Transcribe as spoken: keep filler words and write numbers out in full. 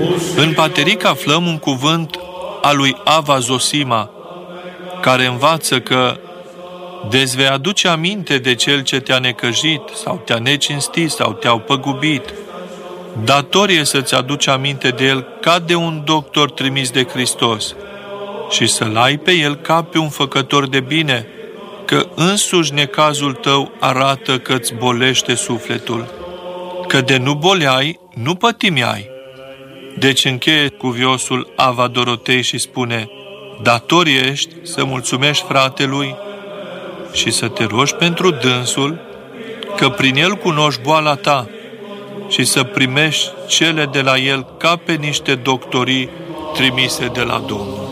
În Pateric aflăm un cuvânt al lui Ava Zosima, care învață că de-ți vei aduce aminte de cel ce te-a necăjit sau te-a necinstit sau te-au păgubit, datorie să-ți aduci aminte de el ca de un doctor trimis de Hristos și să-l ai pe el ca pe un făcător de bine, că însuși necazul tău arată că îți bolește sufletul, că de nu boleai, nu pătimi ai. Deci încheie cuviosul Ava Dorotei și spune: dator ești să mulțumești fratelui și să te rogi pentru dânsul, că prin el cunoști boala ta, și să primești cele de la el ca pe niște doctorii trimise de la Domnul.